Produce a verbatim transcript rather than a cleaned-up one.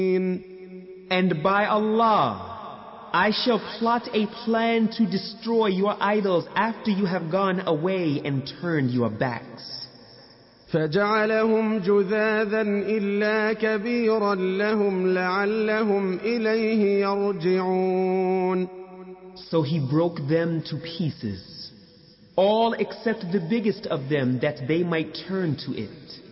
And by Allah, I shall plot a plan to destroy your idols after you have gone away and turned your backs. فجعلهم جذاذا إلا كبيرا لهم لعلهم إليه يرجعون. So he broke them to pieces, all except the biggest of them, that they might turn to it.